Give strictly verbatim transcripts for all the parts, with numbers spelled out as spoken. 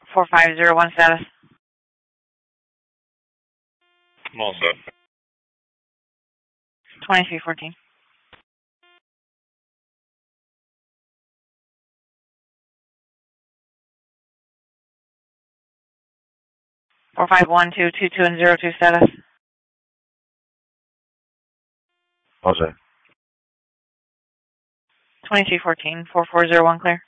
four five zero one status. I'm all set. twenty-three fourteen. four five one two two two and zero two status. All set. twenty-three fourteen, four four zero one clear.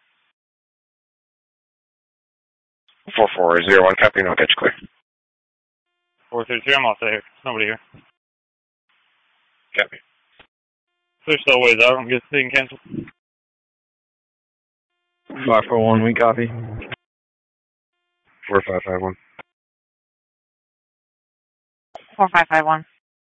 four four zero one, copy, no catch clear. four three three, I'm all set here. There's nobody here. Copy. There's still ways out. I'm just being canceled. five four one, we copy. four five five one. four five five one.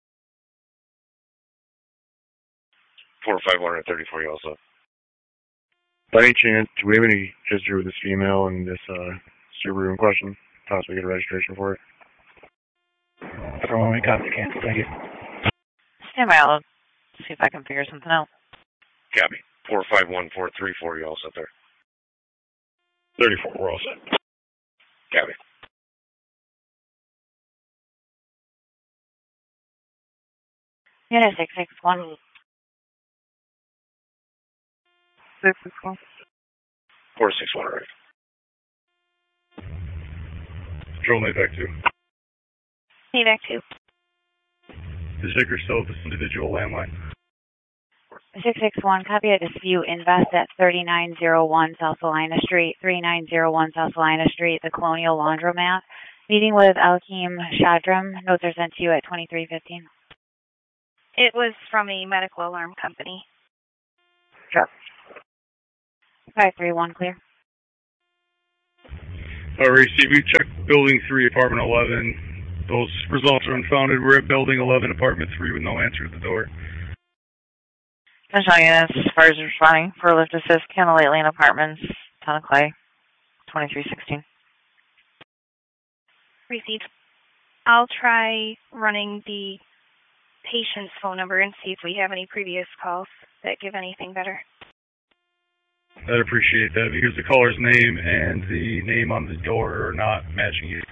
four five one thirty-four, you also. By any chance, do we have any history with this female and this uh, Subaru in question? Possibly get a registration for it? For one, we copy, cancel, thank you. Stand by, I'll see if I can figure something out. Copy. four five one four three four, you all set there? thirty-four, we're all set. Copy. Unit six six one. six six one. four six one, right. Control back two. back two. Is Vicar still at this individual landline? six six one, copy a dispute invest at thirty-nine oh one South Salina Street, thirty-nine oh one South Salina Street, the Colonial Laundromat. Meeting with Alkeem Shadram. Notes are sent to you at twenty-three fifteen. It was from a medical alarm company. Sure. five three one clear. All right, Steve, we checked building three, apartment eleven. Those results are unfounded. We're at building eleven, apartment three with no answer at the door. Attention units, as far as responding for lift assist, Candlelight Lane Apartments, Town of Clay, twenty-three sixteen. Received. I'll try running the patient's phone number and see if we have any previous calls that give anything better. I'd appreciate that because the caller's name and the name on the door are not matching you.